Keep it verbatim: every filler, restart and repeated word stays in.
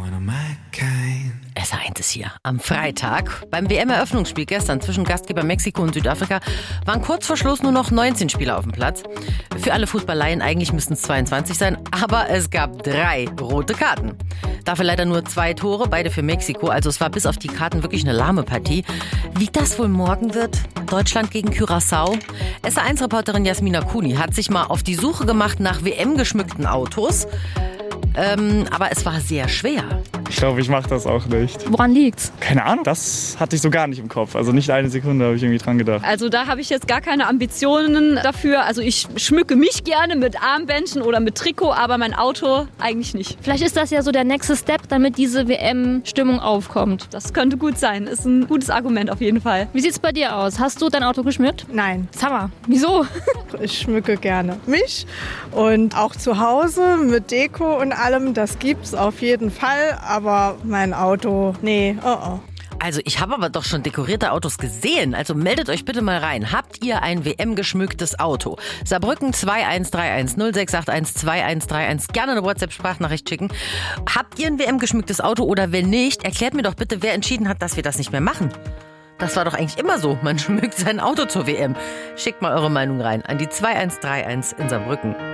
S R eins ist hier. Am Freitag beim W M-Eröffnungsspiel gestern zwischen Gastgeber Mexiko und Südafrika waren kurz vor Schluss nur noch neunzehn Spieler auf dem Platz. Für alle Fußballleien eigentlich müssten es zweiundzwanzig sein, aber es gab drei rote Karten. Dafür leider nur zwei Tore, beide für Mexiko. Also es war bis auf die Karten wirklich eine lahme Partie. Wie das wohl morgen wird? Deutschland gegen Curaçao? S R eins-Reporterin Jasmina Kuni hat sich mal auf die Suche gemacht nach W M-geschmückten Autos. Ähm, aber es war sehr schwer. Ich glaube, ich mache das auch nicht. Woran liegt's? Keine Ahnung, das hatte ich so gar nicht im Kopf. Also nicht eine Sekunde habe ich irgendwie dran gedacht. Also da habe ich jetzt gar keine Ambitionen dafür. Also ich schmücke mich gerne mit Armbändchen oder mit Trikot, aber mein Auto eigentlich nicht. Vielleicht ist das ja so der nächste Step, damit diese W M-Stimmung aufkommt. Das könnte gut sein. Ist ein gutes Argument auf jeden Fall. Wie sieht's bei dir aus? Hast du dein Auto geschmückt? Nein. Summer, wieso? Ich schmücke gerne mich und auch zu Hause mit Deko und allem. Das gibt's auf jeden Fall, aber mein Auto, nee, oh oh. Also ich habe aber doch schon dekorierte Autos gesehen. Also meldet euch bitte mal rein. Habt ihr ein W M-geschmücktes Auto? Saarbrücken zwei eins drei eins null sechs acht eins zwei eins drei eins. Gerne eine WhatsApp-Sprachnachricht schicken. Habt ihr ein W M-geschmücktes Auto oder wenn nicht, erklärt mir doch bitte, wer entschieden hat, dass wir das nicht mehr machen. Das war doch eigentlich immer so. Man schmückt sein Auto zur W M. Schickt mal eure Meinung rein an die zwei eins drei eins in Saarbrücken.